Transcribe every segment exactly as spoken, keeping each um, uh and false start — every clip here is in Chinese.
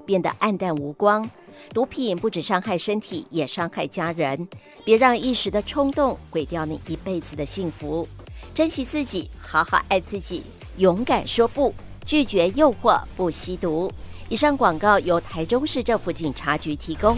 变得暗淡无光。毒品不只伤害身体，也伤害家人。别让一时的冲动毁掉你一辈子的幸福。珍惜自己，好好爱自己，勇敢说不，拒绝诱惑，不吸毒。以上广告由台中市政府警察局提供。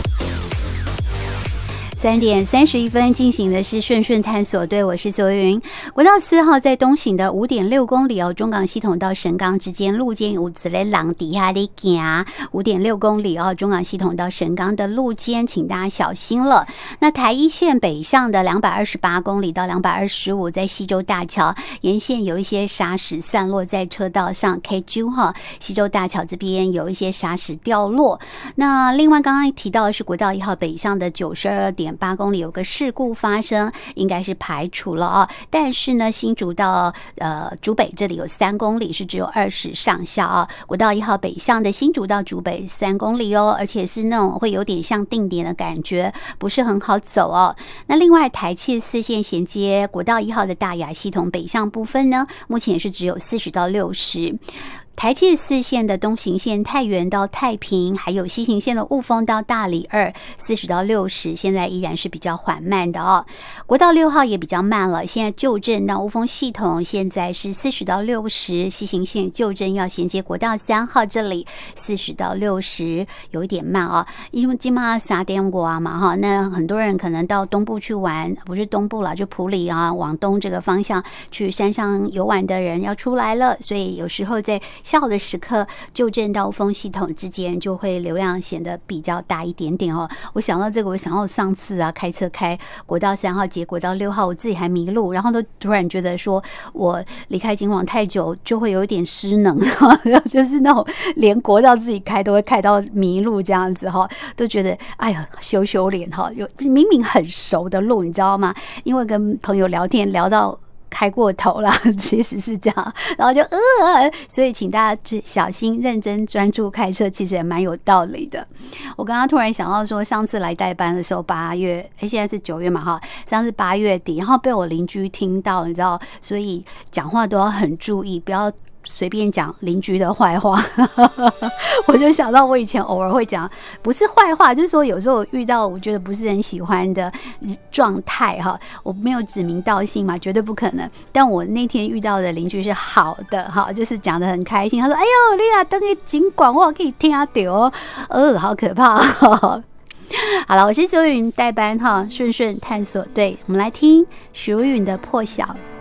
三点三十一分进行的是顺顺探索队，我是左云。国道四号在东行的五点六公里哦，中港系统到神冈之间路肩有子嘞浪底下的行，五点六公里哦，中港系统到神冈的路肩，请大家小心了。那台一线北向的两百二十八公里到两百二十五，在西洲大桥沿线有一些沙石散落在车道上 ，K 九 哈，西洲大桥这边有一些沙石掉落。那另外刚刚提到的是国道一号北向的九十二点八公里有个事故发生，应该是排除了啊。但是呢，新竹到呃竹北这里有三公里是只有二十上下啊。国道一号北向的新竹到竹北三公里哦，而且是那种会有点像定点的感觉，不是很好走哦。那另外台七四线衔接国道一号的大雅系统北向部分呢，目前也是只有四十到六十。台七四线的东行线太原到太平，还有西行线的雾峰到大里二，四十到六十，现在依然是比较缓慢的哦。国道六号也比较慢了，现在旧镇到雾峰系统现在是四十到六十，西行线旧镇要衔接国道三号这里四十到六十，有一点慢哦，因为今嘛三点五啊嘛哈，那很多人可能到东部去玩，不是东部啦，就埔里啊，往东这个方向去山上游玩的人要出来了，所以有时候在下午的时刻，旧镇到雾峰系统之间就会流量显得比较大一点点哦。我想到这个，我想到上次啊，开车开国道三号接国道六号，我自己还迷路，然后都突然觉得说我离开金广太久，就会有一点失能，就是那种连国道自己开都会开到迷路这样子哈，都觉得哎呀羞羞脸哈，有明明很熟的路，你知道吗？因为跟朋友聊天聊到开过头啦，其实是这样，然后就呃，所以请大家小心、认真、专注开车，其实也蛮有道理的。我刚刚突然想到说，上次来代班的时候，八月，哎，现在是九月嘛哈，上次八月底，然后被我邻居听到，你知道，所以讲话都要很注意，不要随便讲邻居的坏话。我就想到我以前偶尔会讲，不是坏话，就是说有时候我遇到我觉得不是很喜欢的状态哈，我没有指名道姓嘛，绝对不可能。但我那天遇到的邻居是好的哈，就是讲得很开心。他说：“哎呦，你啊，等你尽管我可以听啊到哦，呃，好可怕。”好了，我是苏云代班哈，顺顺探索队，我们来听徐若云的《破晓》。